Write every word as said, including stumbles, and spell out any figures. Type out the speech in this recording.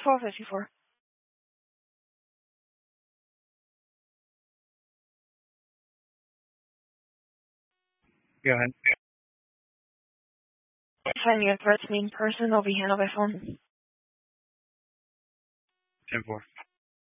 twelve fifty-four. Go ahead. Finding a threatening person will be handled by phone. ten four.